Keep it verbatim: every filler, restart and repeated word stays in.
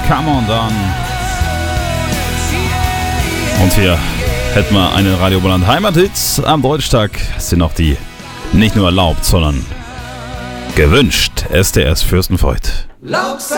Come on down. Und hier hätten wir einen Radio Boland Heimathits. Am Deutschtag sind auch die nicht nur erlaubt, sondern gewünscht. S D S Fürstenfreude. Laubsam